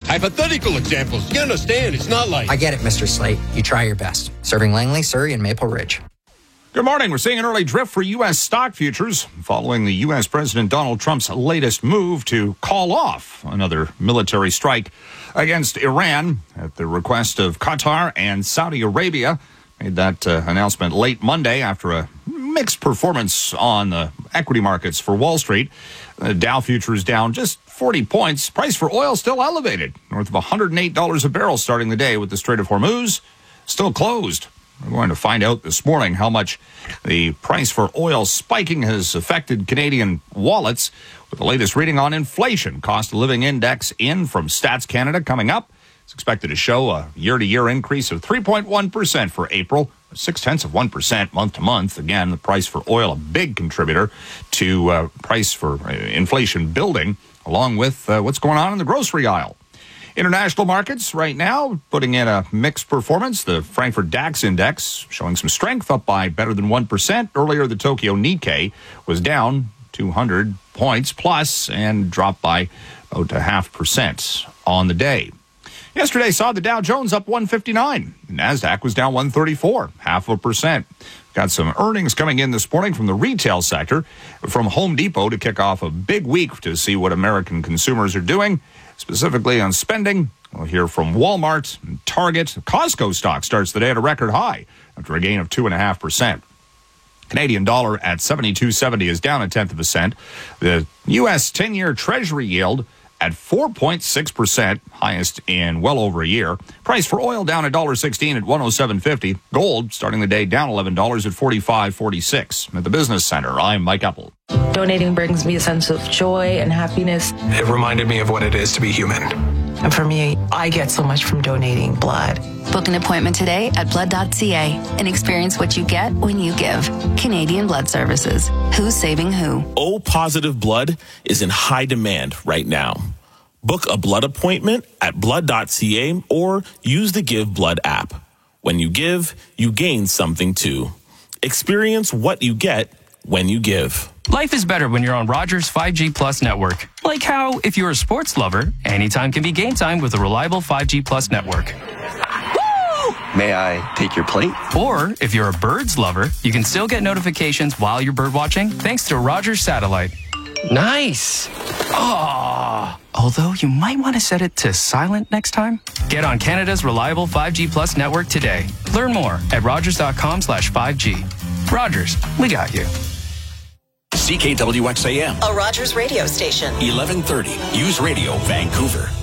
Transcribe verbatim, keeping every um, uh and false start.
Hypothetical examples. You understand, it's not like... I get it, Mister Slate. You try your best. Serving Langley, Surrey, and Maple Ridge. Good morning. We're seeing an early drift for U S stock futures following the U S President Donald Trump's latest move to call off another military strike against Iran at the request of Qatar and Saudi Arabia. Made that uh, announcement late Monday after a mixed performance on the equity markets for Wall Street. The Dow futures down just forty points. Price for oil still elevated, north of one hundred eight dollars a barrel starting the day, with the Strait of Hormuz still closed. We're going to find out this morning how much the price for oil spiking has affected Canadian wallets, with the latest reading on inflation. Cost of living index in from Stats Canada coming up. It's expected to show a year-to-year increase of three point one percent for April, six-tenths of one percent month-to-month. Again, the price for oil a big contributor to uh, price for uh, inflation building, along with uh, what's going on in the grocery aisle. International markets right now putting in a mixed performance. The Frankfurt DAX index showing some strength, up by better than one percent. Earlier, the Tokyo Nikkei was down two hundred points plus and dropped by about a half percent on the day. Yesterday saw the Dow Jones up one fifty-nine. The NASDAQ was down one thirty-four, half of a percent. Got some earnings coming in this morning from the retail sector, from Home Depot to kick off a big week to see what American consumers are doing, specifically on spending. We'll hear from Walmart and Target. Costco stock starts the day at a record high after a gain of two point five percent. Canadian dollar at seventy-two seventy is down a tenth of a cent. The U S ten-year Treasury yield at four point six percent, highest in well over a year. Price for oil down one dollar sixteen at one oh seven fifty. Gold starting the day down eleven dollars at forty-five forty-six. At the Business Center, I'm Mike Epple. Donating brings me a sense of joy and happiness. It reminded me of what it is to be human. And for me, I get so much from donating blood. Book an appointment today at blood dot c a and experience what you get when you give. Canadian Blood Services. Who's saving who? O-positive blood is in high demand right now. Book a blood appointment at blood dot c a or use the Give Blood app. When you give, you gain something too. Experience what you get when you give. Life is better when you're on Rogers five G Plus network. Like how, if you're a sports lover, anytime can be game time with a reliable five G Plus network. Woo! May I take your plate? Or, if you're a birds lover, you can still get notifications while you're bird watching thanks to Rogers Satellite. Nice. Oh, although you might want to set it to silent next time. Get on Canada's reliable five G Plus network today. Learn more at rogers.com slash 5G. Rogers, we got you. C K W X A M. A Rogers radio station. eleven thirty. News Radio, Vancouver.